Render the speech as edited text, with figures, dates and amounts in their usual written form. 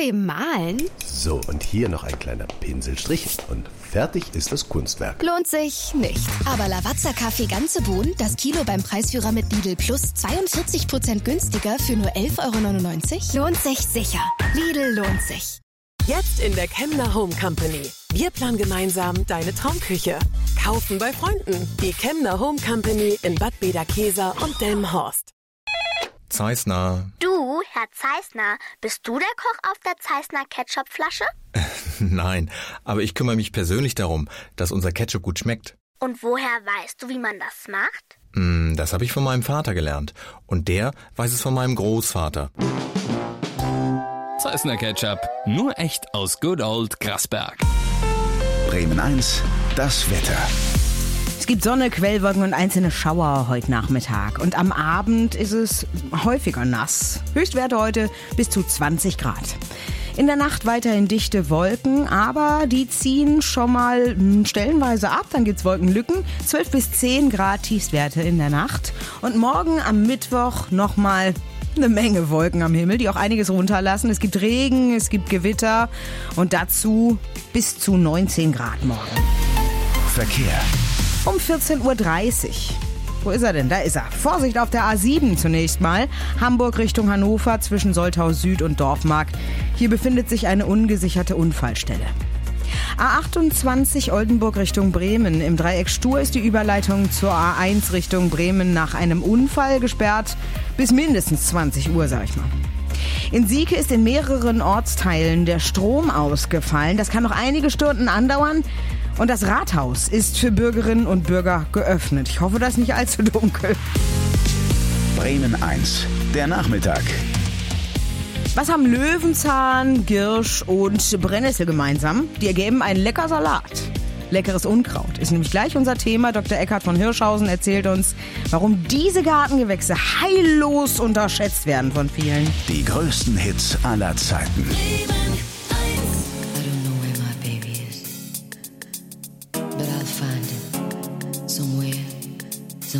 Malen? So, und hier noch ein kleiner Pinselstrich und fertig ist das Kunstwerk. Lohnt sich nicht. Aber Lavazza Kaffee ganze Bohnen, das Kilo beim Preisführer mit Lidl Plus 42% günstiger für nur 11,99 €? Lohnt sich sicher. Lidl lohnt sich. Jetzt in der Kemner Home Company. Wir planen gemeinsam deine Traumküche. Kaufen bei Freunden. Die Kemner Home Company in Bad Bederkesa und Delmenhorst. Zeissner. Du, Herr Zeissner, bist du der Koch auf der Zeissner Ketchupflasche? Nein, aber ich kümmere mich persönlich darum, dass unser Ketchup gut schmeckt. Und woher weißt du, wie man das macht? Das habe ich von meinem Vater gelernt. Und der weiß es von meinem Großvater. Zeissner Ketchup, nur echt aus Good Old Grasberg. Bremen 1, das Wetter. Es gibt Sonne, Quellwolken und einzelne Schauer heute Nachmittag. Und am Abend ist es häufiger nass. Höchstwerte heute bis zu 20 Grad. In der Nacht weiterhin dichte Wolken, aber die ziehen schon mal stellenweise ab. Dann gibt's Wolkenlücken. 12 bis 10 Grad Tiefstwerte in der Nacht. Und morgen am Mittwoch nochmal eine Menge Wolken am Himmel, die auch einiges runterlassen. Es gibt Regen, es gibt Gewitter und dazu bis zu 19 Grad morgen. Verkehr. Um 14:30 Uhr. Wo ist er denn? Da ist er. Vorsicht auf der A7 zunächst mal. Hamburg Richtung Hannover zwischen Soltau Süd und Dorfmark. Hier befindet sich eine ungesicherte Unfallstelle. A28 Oldenburg Richtung Bremen. Im Dreieck Stur ist die Überleitung zur A1 Richtung Bremen nach einem Unfall gesperrt. Bis mindestens 20 Uhr, sag ich mal. In Sieke ist in mehreren Ortsteilen der Strom ausgefallen. Das kann noch einige Stunden andauern. Und das Rathaus ist für Bürgerinnen und Bürger geöffnet. Ich hoffe, das ist nicht allzu dunkel. Bremen 1, der Nachmittag. Was haben Löwenzahn, Girsch und Brennnessel gemeinsam? Die ergeben einen lecker Salat. Leckeres Unkraut ist nämlich gleich unser Thema. Dr. Eckhard von Hirschhausen erzählt uns, warum diese Gartengewächse heillos unterschätzt werden von vielen. Die größten Hits aller Zeiten.